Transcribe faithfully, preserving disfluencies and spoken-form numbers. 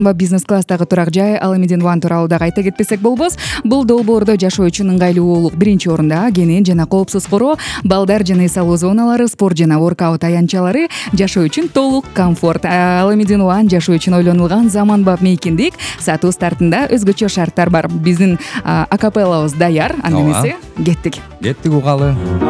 Бизнес класстагы турак жай ал эмеден One тууралуу дагы айта кетпесек болбос. Бул долбоордо жашоо үчүн ыңгайлуулук биринчи орунда, кенен жана коопсуз короо, балдар жана эс алуу зоналары, спорт жана воркаут аянтчалары, жашоо үчүн толук комфорт. Ал эмеден One жашоо үчүн ойлонулган заманбап мейкиндик. Сатуу стартында өзгөчө шарттар бар. Биздин акапеллабыз даяр. Анда эмесе кеттик. Кеттик угалы.